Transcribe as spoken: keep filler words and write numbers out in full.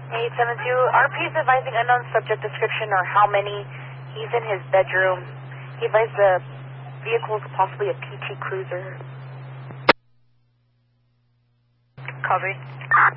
eight seven two, R P is advising unknown subject description or how many. He's in his bedroom. He advised the vehicle is possibly a P T Cruiser. Copy.